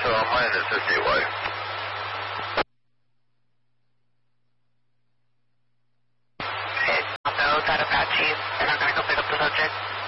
minus 50 away. Okay, I'll know that Apache. They're not going to go pick up the subject.